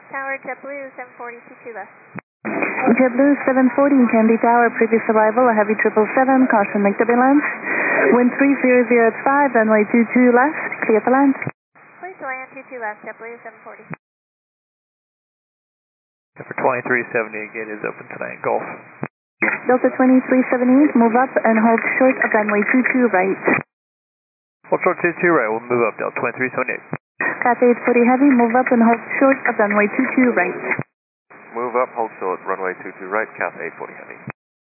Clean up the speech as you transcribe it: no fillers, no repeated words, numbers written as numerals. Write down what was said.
Tower, JetBlue 740, 22 left. JetBlue 740, Candy Tower, previous arrival, a heavy 777, caution, make turbulence. Wind 3005, runway 22 left, clear to land. Please land 22 left, JetBlue 740. For 2370 again is open tonight, Gulf. Delta 2370, move up and hold short of runway 22 right. Hold short 22 right, we'll move up, Delta 2378. Cathay 840 heavy, move up and hold short of runway 22 right. Move up, hold short, runway 22 right, Cathay 840 heavy.